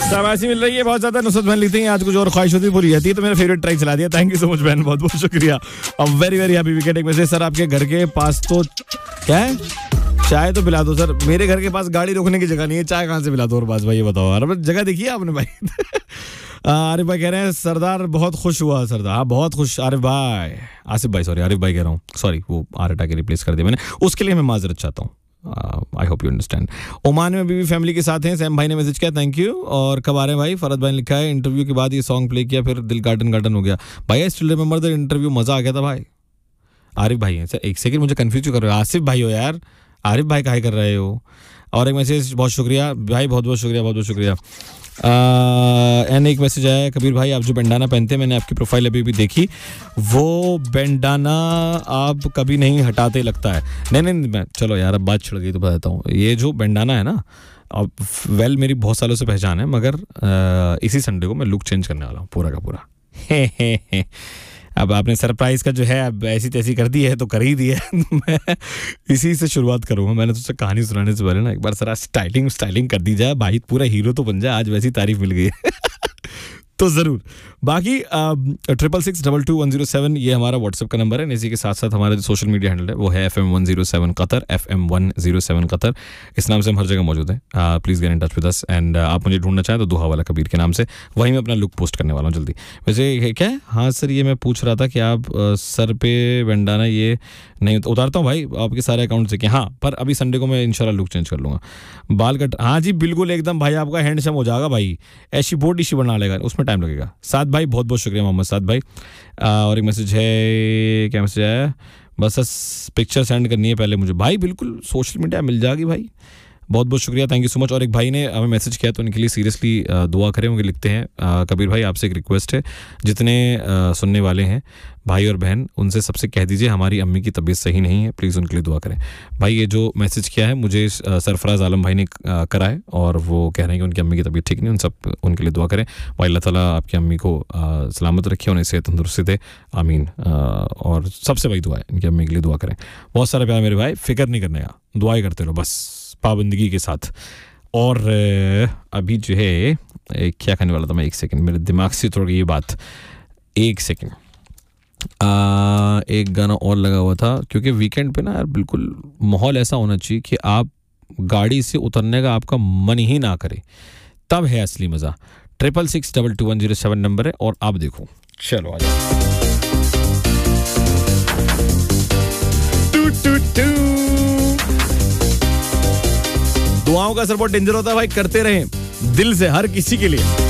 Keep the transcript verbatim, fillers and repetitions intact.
शाबाशी मिल रही है बहुत ज्यादा। नुसरत बहन लिखती हैं आज कुछ और ख्वाहिश होती पूरी रहती है, तो मेरा फेवरेट ट्रैक चला दिया। थैंक यू सो मच बहन, बहुत बहुत शुक्रिया। Very very happy weekend. एक मैसेज, सर आपके घर के पास तो क्या है, चाय तो पिला दो सर। मेरे घर के पास गाड़ी रोकने की जगह नहीं है, चाय कहाँ से पिला दो। और बात भाई ये बताओ यार, जगह देखिए आपने भाई। आरिफ भाई कह रहे हैं सरदार बहुत खुश हुआ। सरदार हाँ बहुत खुश। आरिफ भाई, आसिफ भाई सॉरी, आरिफ भाई कह रहा हूँ, सॉरी वो आर हटा के रिप्लेस कर दिया मैंने, उसके लिए मैं माजरत चाहता हूँ। I hope you understand. Oman में भी फैमिली के साथ हैं। सैम भाई ने मैसेज किया, थैंक यू। और कब आ रहे हैं भाई? फरद भाई ने लिखा है इंटरव्यू के बाद ये सॉन्ग प्ले किया, फिर दिल गार्डन गार्डन हो गया। भाई I still remember the interview, मजा आ गया था भाई। आरिफ भाई हैं सर, एक सेकंड मुझे कंफ्यूज क्यों कर रहे हो? आसिफ भाई हो यार, आरिफ भाई काहे कर रहे हो? और एक मैसेज, बहुत शुक्रिया भाई, बहुत बहुत शुक्रिया, बहुत बहुत शुक्रिया। एंड एक मैसेज आया है, कबीर भाई आप जो बैंडाना पहनते हैं, मैंने आपकी प्रोफाइल अभी भी देखी, वो बैंडाना आप कभी नहीं हटाते लगता है। नहीं नहीं मैं, चलो यार अब बात छिड़ गई तो बताता हूँ। ये जो बैंडाना है ना, अब वेल मेरी बहुत सालों से पहचान है, मगर आ, इसी संडे को मैं लुक चेंज करने वाला हूँ पूरा का पूरा। हे हे हे। अब आपने सरप्राइज का जो है अब ऐसी तैसी कर दी है तो कर ही दी है, तो मैं इसी से शुरुआत करूँगा। मैंने तुझसे कहानी सुनाने से पहले ना एक बार सरा स्टाइलिंग स्टाइलिंग कर दी जाए भाई, पूरा हीरो तो बन जाए। आज वैसी तारीफ मिल गई है तो ज़रूर। बाकी triple six double two one zero seven ये हमारा व्हाट्सएप का नंबर है। इसी के साथ साथ हमारा जो सोशल मीडिया हैंडल है वो है F M one zero seven Qatar, F M one zero seven Qatar. इस नाम से हम हर जगह मौजूद हैं। Please get in touch with us. And आप मुझे ढूंढना चाहें तो दुहा वाला कबीर के नाम से, वहीं मैं अपना लुक पोस्ट करने वाला हूँ जल्दी। वैसे क्या है, हाँ सर ये मैं पूछ रहा था कि आप आ, सर पे बैंडाना ये नहीं उतारता हूँ भाई आपके सारे अकाउंट से, कि हाँ पर अभी संडे को मैं इंशाल्लाह लुक चेंज कर लूँगा। बाल कट, हाँ जी बिल्कुल एकदम भाई, आपका हैंडसम हो जाएगा भाई। ऐसी बोर्ड इश्यू बना लेगा, उसमें टाइम लगेगा। साथ भाई बहुत बहुत शुक्रिया मोहम्मद साद भाई। आ, और एक मैसेज है, क्या मैसेज है, बस बस पिक्चर सेंड करनी है पहले मुझे भाई। बिल्कुल सोशल मीडिया मिल जाएगी भाई, बहुत बहुत शुक्रिया, थैंक यू सो मच। और एक भाई ने हमें मैसेज किया तो उनके लिए सीरियसली दुआ करें। उनके लिखते हैं, कबीर भाई आपसे एक रिक्वेस्ट है, जितने आ, सुनने वाले हैं भाई और बहन, उनसे सबसे कह दीजिए हमारी अम्मी की तबीयत सही नहीं है, प्लीज़ उनके लिए दुआ करें। भाई ये जो मैसेज किया है मुझे सरफराज आलम भाई ने करा है, और वो कह रहे हैं कि उनकी अम्मी की तबीयत ठीक नहीं, उन सब उनके लिए दुआ करें। भाई अल्लाह ताला आपकी अम्मी को आ, सलामत रखे, उन्हें सेहत तंदुरुस्ती दे, आमीन। आ, और सबसे बड़ी दुआ है इनकी अम्मी के लिए दुआ करें। बहुत सारा प्यार मेरे भाई, फिक्र नहीं करने का, दुआएं करते रहो बस पाबंदगी के साथ। और अभी जो है क्या करने वाला था मैं, एक सेकंड मेरे दिमाग से थोड़ी ये बात, एक सेकंड। आ, एक गाना और लगा हुआ था, क्योंकि वीकेंड पे ना यार बिल्कुल माहौल ऐसा होना चाहिए कि आप गाड़ी से उतरने का आपका मन ही ना करे, तब है असली मज़ा। Triple six double two one zero seven number है, और आप देखो। चलो आ जाओ। दुआओं का असर बहुत डेंजर होता है भाई, करते रहें दिल से हर किसी के लिए।